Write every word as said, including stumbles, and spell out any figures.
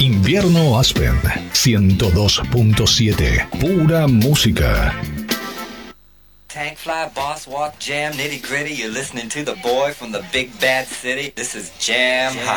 Invierno Aspen ciento dos punto siete. Pura música. Tank fly, boss walk, jam, nitty gritty. You're listening to the boy from the big bad city. This is Jam. Jam.